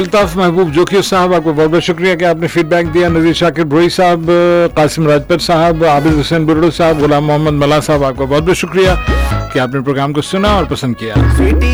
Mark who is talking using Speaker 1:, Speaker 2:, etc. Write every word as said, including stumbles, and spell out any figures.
Speaker 1: अल्ताफ महबूब जोखियो साहब, आपको बहुत बहुत शुक्रिया कि आपने फीडबैक दिया। नज़ीर शाकिर ब्रोई साहब, कासिम राजपूत साहब, आबिद हुसैन बुर्रो साहब, गुलाम मोहम्मद मला साहब, आपका बहुत बहुत शुक्रिया कि आपने प्रोग्राम को सुना और पसंद किया।